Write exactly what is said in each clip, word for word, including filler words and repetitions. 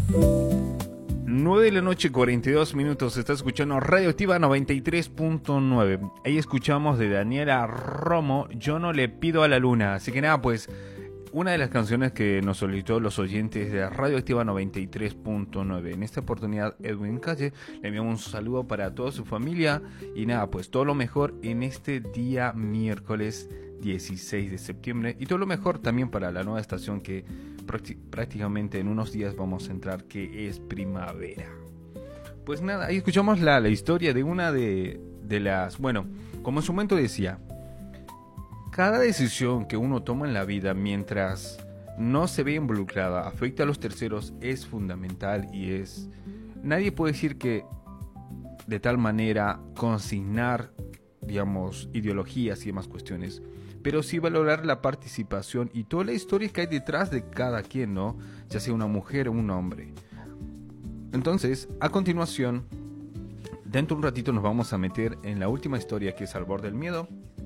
nueve de la noche, cuarenta y dos minutos. Está escuchando Radioactiva noventa y tres punto nueve. Ahí escuchamos de Daniela Romo, Yo no le pido a la luna. Así que nada, pues una de las canciones que nos solicitó los oyentes de Radioactiva noventa y tres punto nueve. En esta oportunidad, Edwin Calle, le enviamos un saludo para toda su familia. Y nada, pues todo lo mejor en este día miércoles dieciséis de septiembre. Y todo lo mejor también para la nueva estación que prácticamente en unos días vamos a entrar, que es primavera. Pues nada, ahí escuchamos la, la historia de una de, de las... Bueno, como en su momento decía, cada decisión que uno toma en la vida mientras no se ve involucrada, afecta a los terceros, es fundamental y es... Nadie puede decir que de tal manera consignar, digamos, ideologías y demás cuestiones, pero sí valorar la participación y toda la historia que hay detrás de cada quien, ¿no? Ya sea una mujer o un hombre. Entonces, a continuación, dentro de un ratito nos vamos a meter en la última historia, que es Al borde del miedo.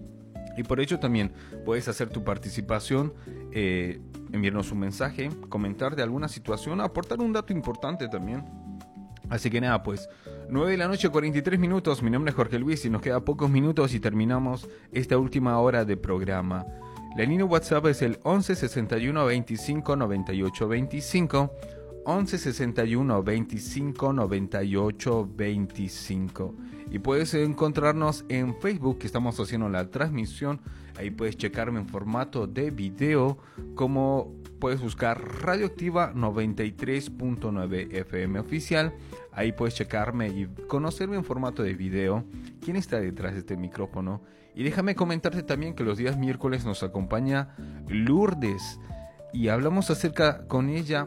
Y por ello también puedes hacer tu participación, eh, enviarnos un mensaje, comentar de alguna situación, aportar un dato importante también. Así que nada, pues nueve de la noche, cuarenta y tres minutos. Mi nombre es Jorge Luis y nos queda pocos minutos y terminamos esta última hora de programa. La línea WhatsApp es el once sesenta y uno veinticinco noventa y ocho veinticinco. once sesenta y uno veinticinco noventa y ocho veinticinco. Y puedes encontrarnos en Facebook, que estamos haciendo la transmisión. Ahí puedes checarme en formato de video, como puedes buscar Radioactiva noventa y tres punto nueve F M oficial. Ahí puedes checarme y conocerme en formato de video, quién está detrás de este micrófono. Y déjame comentarte también que los días miércoles nos acompaña Lourdes y hablamos acerca con ella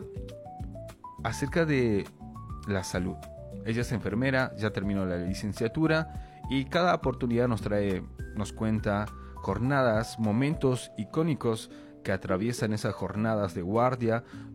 acerca de la salud. Ella es enfermera, ya terminó la licenciatura y cada oportunidad nos trae, nos cuenta jornadas, momentos icónicos que atraviesan esas jornadas de guardia,